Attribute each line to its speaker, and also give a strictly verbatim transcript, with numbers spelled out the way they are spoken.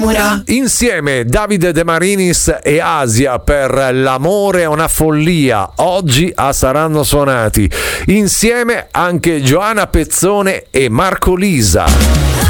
Speaker 1: Insieme Davide De Marinis e Asia per L'amore è una follia, oggi a Saranno Suonati. Insieme anche Gioana Pezzone e Marco Lisa.